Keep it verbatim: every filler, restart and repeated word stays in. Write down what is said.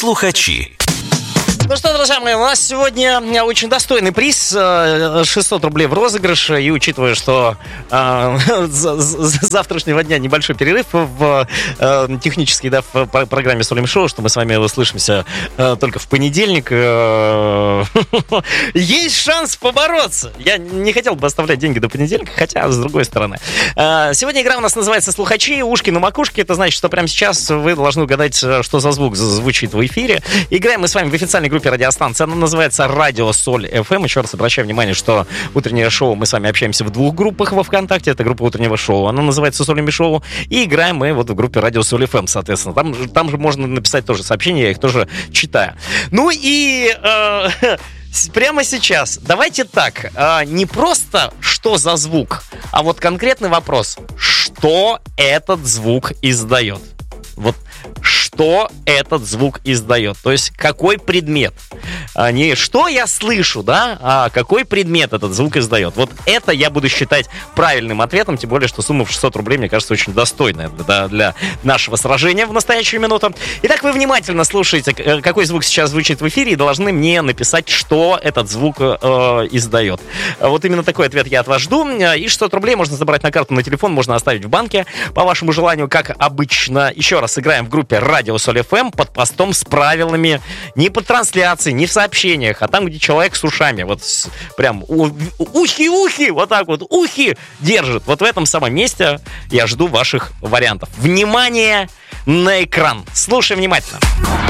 Слухачи. Ну что, друзья мои, у нас сегодня очень достойный приз, шестьсот рублей в розыгрыше. И учитывая, что э, с завтрашнего дня небольшой перерыв в э, технической, да, в программе Солим Шоу, что мы с вами услышимся э, только в понедельник, э, есть шанс побороться. Я не хотел бы оставлять деньги до понедельника, хотя, с другой стороны. Э, сегодня игра у нас называется «Слухачи», ушки на макушке. Это значит, что прямо сейчас вы должны угадать, что за звук звучит в эфире. Играем мы с вами в официальной группе радиостанции. Она называется «Радио Соль эф эм». Еще раз обращаю внимание, что утреннее шоу, мы с вами общаемся в двух группах во ВКонтакте. Это группа утреннего шоу. Она называется «Солими Шоу». И играем мы вот в группе «Радио Соль эф эм», соответственно. Там, там же можно написать тоже сообщения, я их тоже читаю. Ну и... Э, прямо сейчас давайте так. Э, не просто «что за звук», а вот конкретный вопрос. Что этот звук издает? Вот что этот звук издает? То есть какой предмет? А не что я слышу, да, а какой предмет этот звук издает? Вот это я буду считать правильным ответом, тем более, что сумма в шестьсот рублей, мне кажется, очень достойная для, для нашего сражения в настоящую минуту. Итак, вы внимательно слушаете, какой звук сейчас звучит в эфире, и должны мне написать, что этот звук э, издает. Вот именно такой ответ я от вас жду. И шестьсот рублей можно забрать на карту, на телефон, можно оставить в банке, по вашему желанию, как обычно. Еще раз, играем в группе «Радио Соль эф эм» под постом с правилами не по трансляции, не в сообщениях, а там, где человек с ушами, вот с, прям ухи-ухи, вот так вот, ухи держит. Вот в этом самом месте я жду ваших вариантов. Внимание на экран. Слушай внимательно.